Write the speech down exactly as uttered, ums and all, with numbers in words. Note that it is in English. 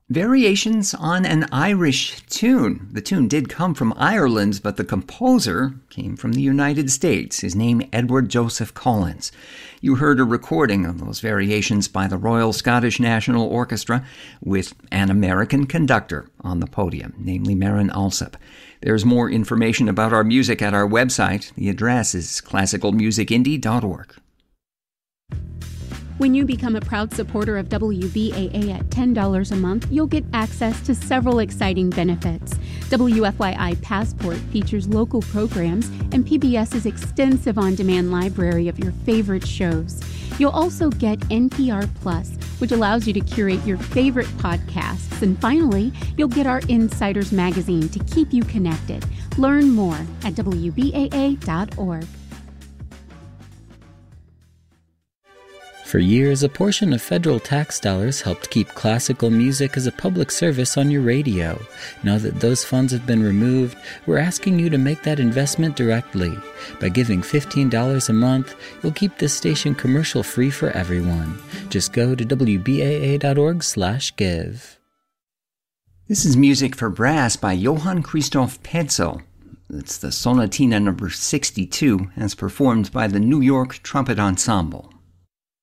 Variations on an Irish tune. The tune did come from Ireland, but the composer came from the United States. His name, Edward Joseph Collins. You heard a recording of those variations by the Royal Scottish National Orchestra with an American conductor on the podium, namely Marin Alsop. There's more information about our music at our website. The address is classical music indie dot org. When you become a proud supporter of W B A A at ten dollars a month, you'll get access to several exciting benefits. W F Y I Passport features local programs and PBS's extensive on-demand library of your favorite shows. You'll also get N P R Plus, which allows you to curate your favorite podcasts. And finally, you'll get our Insiders magazine to keep you connected. Learn more at W B A A dot org. For years, a portion of federal tax dollars helped keep classical music as a public service on your radio. Now that those funds have been removed, we're asking you to make that investment directly. By giving fifteen dollars a month, you'll keep this station commercial-free for everyone. Just go to W B A A dot org slash give. This is music for brass by Johann Christoph Petzold. It's the Sonatina number sixty-two, as performed by the New York Trumpet Ensemble.